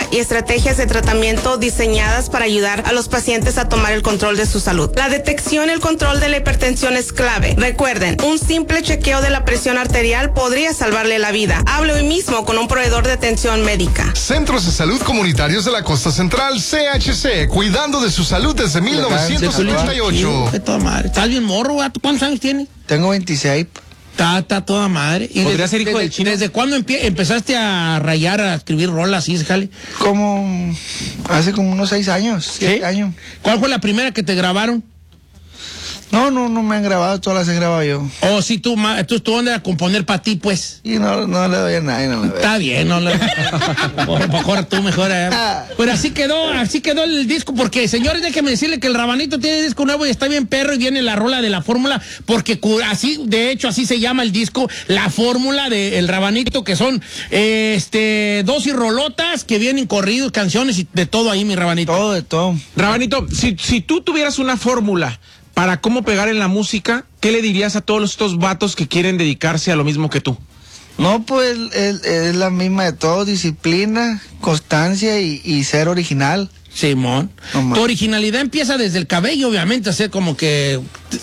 y estrategias de tratamiento diseñadas para ayudar a los pacientes a tomar el control de su salud. La detección y el control de la hipertensión es clave. Recuerden, un simple chequeo de la presión arterial podría salvarle la vida. Hable hoy mismo con un proveedor de atención médica. Centros de Salud Comunitarios de la Costa Central, CHC, cuidando de su salud desde 1978. ¿Estás bien morro, gato? ¿Cuántos años tienes? Tengo 26. Está toda madre. ¿Y ¿Podría ser hijo del chino? ¿Desde cuándo empezaste a rayar, a escribir rolas y jale? Hace como unos 6 años, 7 años. ¿Cuál fue la primera que te grabaron? No me han grabado, todas las he grabado yo. Oh, sí, tú dónde a componer para ti, pues. Y no le doy a nadie, no le doy. Está bien, no le mejor tú, mejor. Pero así quedó el disco, porque, señores, déjenme decirle que el Rabanito tiene disco nuevo y está bien perro, y viene la rola de la fórmula, porque así, de hecho, así se llama el disco, la fórmula del Rabanito, que son 12 rolotas que vienen corridos, canciones y de todo ahí, mi Rabanito. Todo, de todo. Rabanito, si tú tuvieras una fórmula para cómo pegar en la música, ¿qué le dirías a todos estos vatos que quieren dedicarse a lo mismo que tú? No, pues es la misma de todo: disciplina, constancia y ser original. Simón, tu originalidad empieza desde el cabello, obviamente, hacer como que,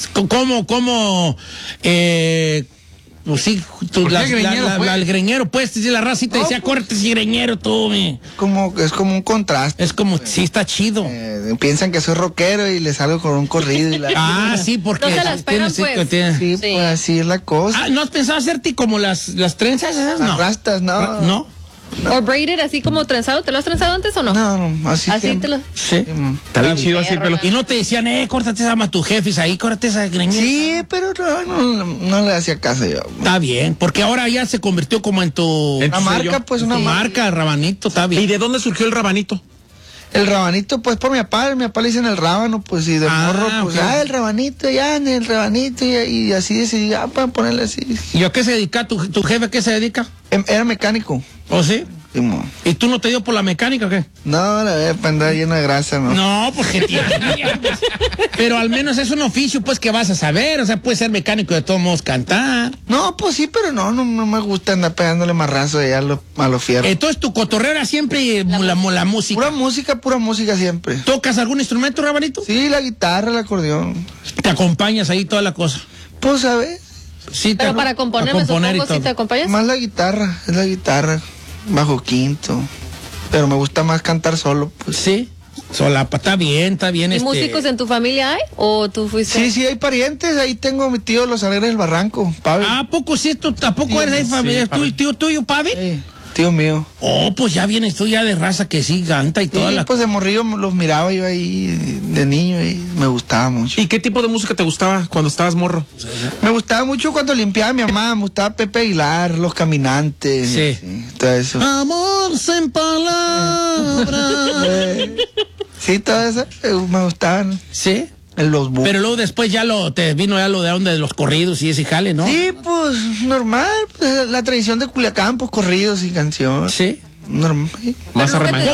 pues sí, el greñero, pues, la raza te decía, córrete ese greñero, tú, es como un contraste. Es como, sí, está chido. Piensan que soy rockero y les salgo con un corrido y sí, porque... No se las pegan, pues. Sí, pues así es la cosa. ¿No has pensado hacerte como las trenzas esas? Las rastas, no. ¿No? O braided, así como trenzado. ¿Te lo has trenzado antes o no? No, así te lo... Sí. Está bien chido así el pelo. Y no te decían, córtate esa a tus jefes ahí, córtate esa greñera. Sí, pero no le hacía caso yo. Está bien, porque ahora ya se convirtió como en tu... Una marca, pues, una marca, Rabanito, está bien. ¿Y de dónde surgió el Rabanito? El Rabanito, pues, por mi papá le dicen el rábano, pues, y de morro, pues, okay. el Rabanito, el Rabanito, y así decidí, para ponerle así. ¿Y a qué se dedica? ¿Tu jefe a qué se dedica? Era mecánico. ¿Oh, sí? ¿Y tú no te dio por la mecánica o qué? No, la verdad, para andar lleno de grasa, ¿no? No, pues que pero al menos es un oficio, pues, que vas a saber. O sea, puedes ser mecánico de todos modos, cantar. No, pues sí, pero no me gusta andar pegándole marrazo allá a los fierros. Entonces, tu cotorrera siempre la música. Pura música siempre. ¿Tocas algún instrumento, Rabanito? Sí, la guitarra, el acordeón. ¿Te acompañas ahí toda la cosa? Pues, ¿sabes? Sí, pero para componer, me supongo, ¿sí te acompañas? Más la guitarra, es la guitarra. Bajo quinto, pero me gusta más cantar solo, pues. Sí, solapa, está bien. ¿Y músicos en tu familia hay? ¿O tú fuiste? Sí, hay parientes, ahí tengo a mi tío Los Alegres del Barranco, Pavel. ¿A poco sí? ¿A poco eres de familia? ¿Es tío tuyo, Pavel? Sí, tío mío. Oh, pues ya vienes tú ya de raza que sí canta y toda la... pues de morrillo los miraba yo ahí de niño y me gustaba mucho. ¿Y qué tipo de música te gustaba cuando estabas morro? Me gustaba mucho cuando limpiaba a mi mamá, me gustaba Pepe Aguilar, Los Caminantes. Sí. Todo eso. Amor sin palabras. Sí, todo eso me gustaban. Sí. Pero luego después te vino ya lo de los corridos y ese jale, ¿no? Sí, pues normal, pues, la tradición de Culiacán, pues corridos y canciones. Sí. Normal. Más arremango.